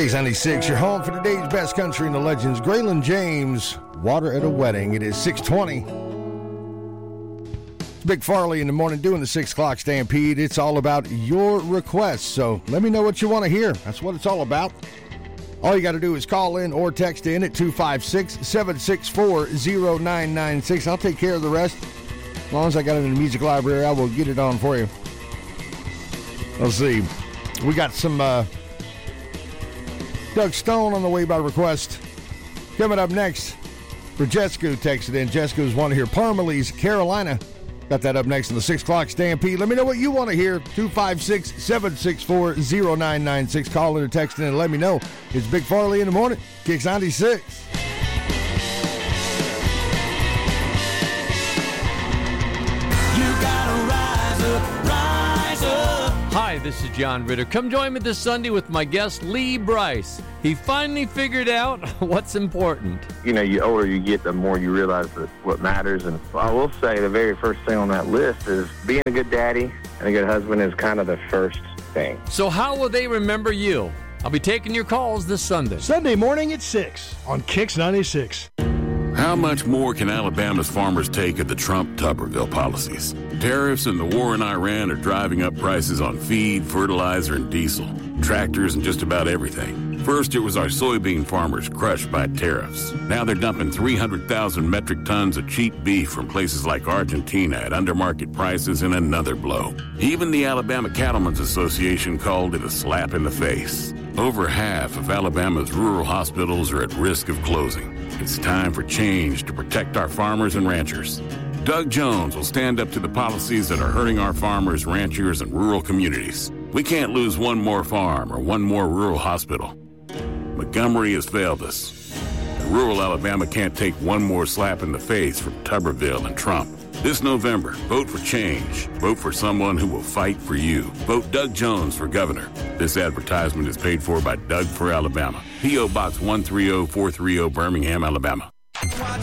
K96, your home for today's best country and the legends. Graylin James, Water at a Wedding. It is 6:20. It's Big Farley in the morning doing the 6 o'clock Stampede. It's all about your requests, so let me know what you want to hear. That's what it's all about. All you got to do is call in or text in at 256-764-0996. I'll take care of the rest. As long as I got it in the music library, I will get it on for you. Let's see. We got some Doug Stone on the way by request. Coming up next for Jessica, who texted in. Jessica's want to hear Parmalee's Carolina. Got that up next in the 6 o'clock Stampede. Let me know what you want to hear. 256-764-0996. Call in or text in and let me know. It's Big Farley in the morning. Kicks 96. Hi, this is John Ritter. Come join me this Sunday with my guest, Lee Bryce. He finally figured out what's important. You know, the older you get, the more you realize that what matters. And I will say the very first thing on that list is being a good daddy and a good husband is kind of the first thing. So how will they remember you? I'll be taking your calls this Sunday. Sunday morning at 6 on Kicks 96. How much more can Alabama's farmers take of the Trump-Tuberville policies? Tariffs and the war in Iran are driving up prices on feed, fertilizer, and diesel, tractors, and just about everything. First, it was our soybean farmers crushed by tariffs. Now they're dumping 300,000 metric tons of cheap beef from places like Argentina at undermarket prices in another blow. Even the Alabama Cattlemen's Association called it a slap in the face. Over half of Alabama's rural hospitals are at risk of closing. It's time for change to protect our farmers and ranchers. Doug Jones will stand up to the policies that are hurting our farmers, ranchers, and rural communities. We can't lose one more farm or one more rural hospital. Montgomery has failed us. Rural Alabama can't take one more slap in the face from Tuberville and Trump. This November, vote for change. Vote for someone who will fight for you. Vote Doug Jones for governor. This advertisement is paid for by Doug for Alabama. P.O. Box 130430, Birmingham, Alabama.